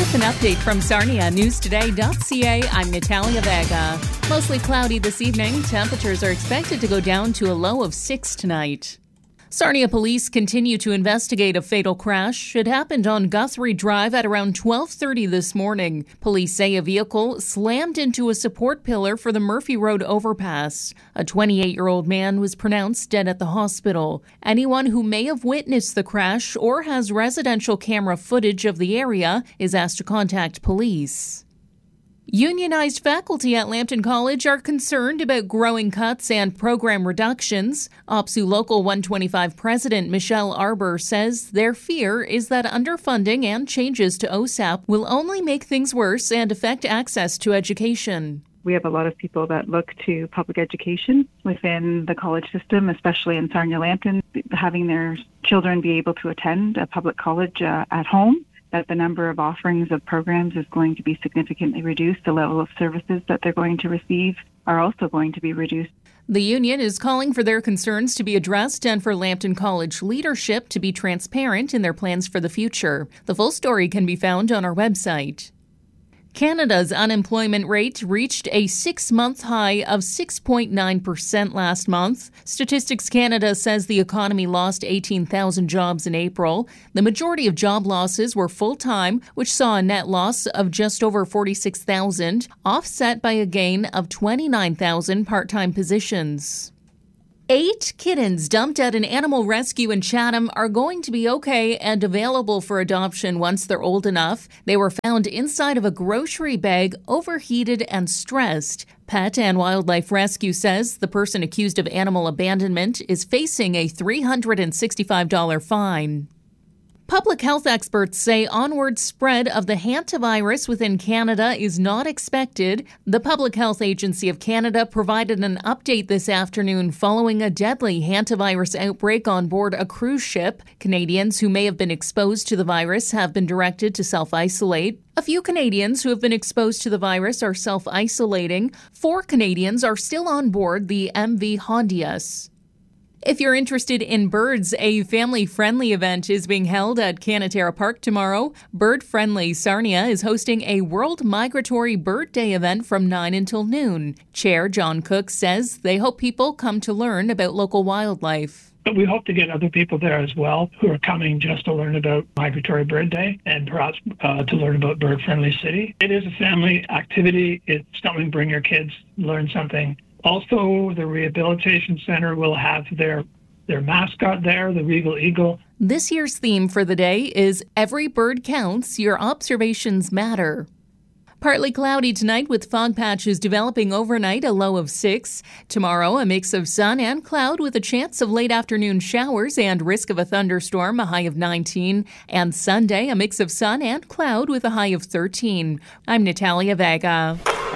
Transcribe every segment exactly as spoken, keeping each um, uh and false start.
With an update from Sarnia News Today dot C A, I'm Natalia Vega. Mostly cloudy this evening. Temperatures are expected to go down to a low of six tonight. Sarnia police continue to investigate a fatal crash. It happened on Guthrie Drive at around twelve thirty this morning. Police say a vehicle slammed into a support pillar for the Murphy Road overpass. A twenty-eight-year-old man was pronounced dead at the hospital. Anyone who may have witnessed the crash or has residential camera footage of the area is asked to contact police. Unionized faculty at Lambton College are concerned about growing cuts and program reductions. O P S U Local one twenty-five President Michelle Arbour says their fear is that underfunding and changes to O S A P will only make things worse and affect access to education. We have a lot of people that look to public education within the college system, especially in Sarnia-Lambton, having their children be able to attend a public college uh, at home. That the number of offerings of programs is going to be significantly reduced. The level of services that they're going to receive are also going to be reduced. The union is calling for their concerns to be addressed and for Lambton College leadership to be transparent in their plans for the future. The full story can be found on our website. Canada's unemployment rate reached a six-month high of six point nine percent last month. Statistics Canada says the economy lost eighteen thousand jobs in April. The majority of job losses were full-time, which saw a net loss of just over forty-six thousand, offset by a gain of twenty-nine thousand part-time positions. Eight kittens dumped at an animal rescue in Chatham are going to be okay and available for adoption once they're old enough. They were found inside of a grocery bag, overheated and stressed. Pet and Wildlife Rescue says the person accused of animal abandonment is facing a three hundred sixty-five dollars fine. Public health experts say onward spread of the hantavirus within Canada is not expected. The Public Health Agency of Canada provided an update this afternoon following a deadly hantavirus outbreak on board a cruise ship. Canadians who may have been exposed to the virus have been directed to self-isolate. A few Canadians who have been exposed to the virus are self-isolating. Four Canadians are still on board the M V Hondias. If you're interested in birds, a family-friendly event is being held at Canatera Park tomorrow. Bird Friendly Sarnia is hosting a World Migratory Bird Day event from nine until noon. Chair John Cook says they hope people come to learn about local wildlife. But we hope to get other people there as well who are coming just to learn about Migratory Bird Day and perhaps uh, to learn about Bird Friendly City. It is a family activity. It's something, bring your kids, learn something. Also, the Rehabilitation Center will have their their mascot there, the Regal Eagle. This year's theme for the day is Every Bird Counts, Your Observations Matter. Partly cloudy tonight with fog patches developing overnight, a low of six. Tomorrow, a mix of sun and cloud with a chance of late afternoon showers and risk of a thunderstorm, a high of nineteen. And Sunday, a mix of sun and cloud with a high of thirteen. I'm Natalia Vega.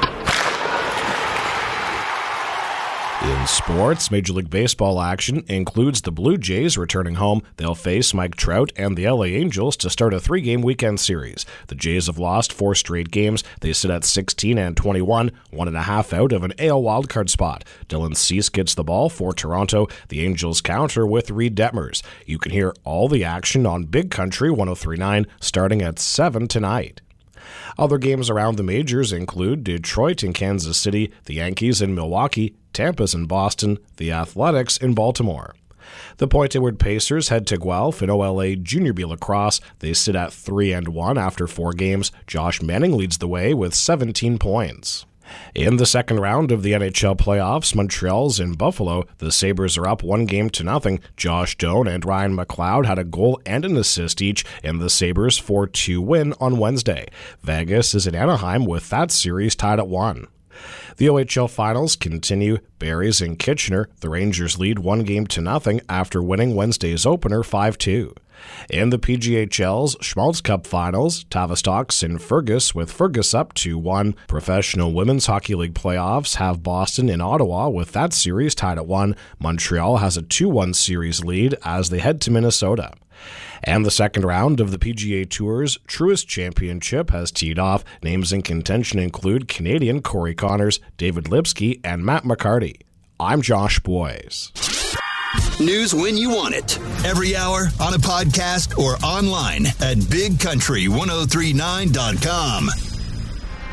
In sports, Major League Baseball action includes the Blue Jays returning home. They'll face Mike Trout and the L A Angels to start a three-game weekend series. The Jays have lost four straight games. They sit at sixteen and twenty-one, one and a half out of an A L wildcard spot. Dylan Cease gets the ball for Toronto. The Angels counter with Reed Detmers. You can hear all the action on Big Country one oh three point nine starting at seven tonight. Other games around the majors include Detroit and Kansas City, the Yankees in Milwaukee, Tampa's in Boston, the Athletics in Baltimore. The Point Edward Pacers head to Guelph in O L A Junior B lacrosse. They sit at three and one after four games. Josh Manning leads the way with seventeen points. In the second round of the N H L playoffs, Montreal's in Buffalo. The Sabres are up one game to nothing. Josh Doan and Ryan McLeod had a goal and an assist each in the Sabres' four two win on Wednesday. Vegas is in Anaheim with that series tied at one. The O H L finals continue. Barrie's in Kitchener. The Rangers lead one game to nothing after winning Wednesday's opener five two. In the P G H L's Schmaltz Cup finals, Tavistock's in Fergus with Fergus up two one. Professional Women's Hockey League playoffs have Boston in Ottawa with that series tied at one. Montreal has a two one series lead as they head to Minnesota. And the second round of the P G A Tour's Truist Championship has teed off. Names in contention include Canadian Corey Connors, David Lipsky, and Matt McCarty. I'm Josh Boyes. News when you want it. Every hour, on a podcast, or online at big country ten thirty-nine dot com.